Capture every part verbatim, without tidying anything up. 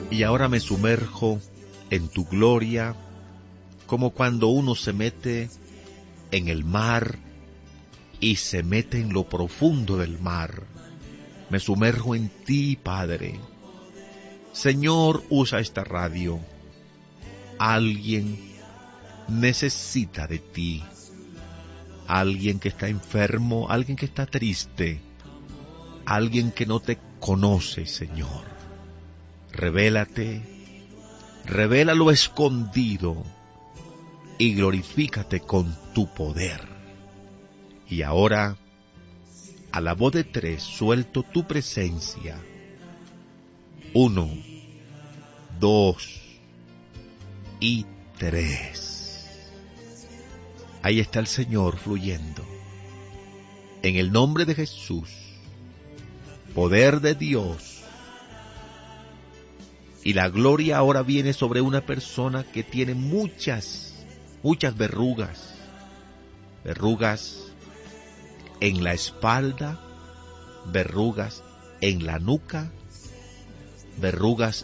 Y ahora me sumerjo en tu gloria, como cuando uno se mete en el mar y se mete en lo profundo del mar. Me sumerjo en ti, Padre. Señor, usa esta radio. Alguien necesita de ti. Alguien que está enfermo, alguien que está triste, alguien que no te conoce, Señor. Revélate, revela lo escondido y glorifícate con tu poder. Y ahora, a la voz de tres, suelto tu presencia. Uno, dos y tres. Ahí está el Señor fluyendo. En el nombre de Jesús, poder de Dios. Y la gloria ahora viene sobre una persona que tiene muchas, muchas verrugas. Verrugas en la espalda, verrugas en la nuca, verrugas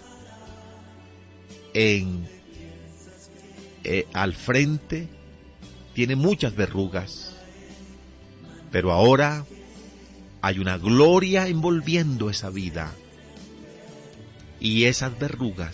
en eh, al frente. Tiene muchas verrugas, pero ahora hay una gloria envolviendo esa vida, y esas verrugas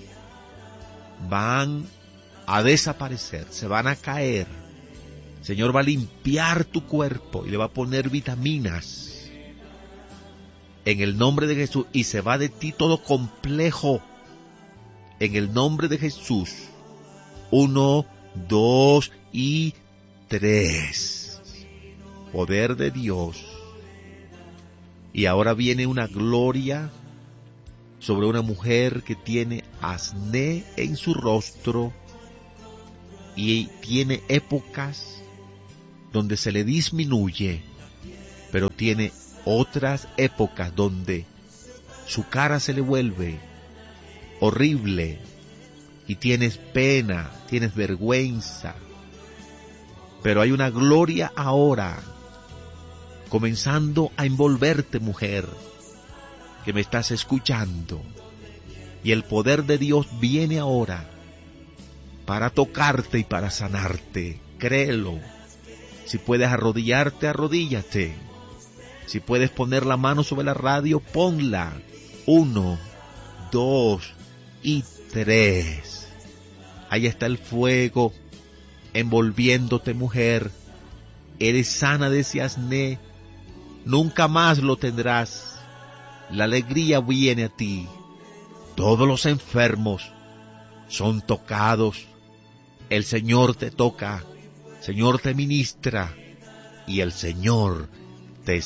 van a desaparecer, se van a caer. El Señor va a limpiar tu cuerpo y le va a poner vitaminas en el nombre de Jesús, y se va de ti todo complejo en el nombre de Jesús. Uno, dos y tres. Poder de Dios. Y ahora viene una gloria sobre una mujer que tiene acné en su rostro y tiene épocas donde se le disminuye, pero tiene otras épocas donde su cara se le vuelve horrible y tienes pena, tienes vergüenza. Pero hay una gloria ahora comenzando a envolverte, mujer, que me estás escuchando. Y el poder de Dios viene ahora para tocarte y para sanarte. Créelo. Si puedes arrodillarte, arrodíllate. Si puedes poner la mano sobre la radio, ponla. Uno, dos y tres. Ahí está el fuego envolviéndote, mujer. Eres sana de ese acné. Nunca más lo tendrás. La alegría viene a ti. Todos los enfermos son tocados. El Señor te toca. El Señor te ministra. Y el Señor